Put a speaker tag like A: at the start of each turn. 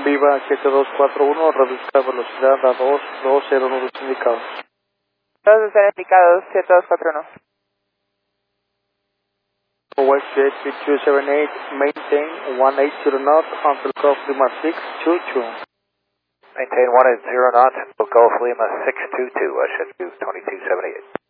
A: Viva 7241, reduzca velocidad a 220 nudos indicados.
B: Todos están indicados, 7241.
A: WestJet 3278, maintain 180 knots until Gulf Lima 622.
C: Maintain 180 knots until Gulf Lima 622, I should do 2278.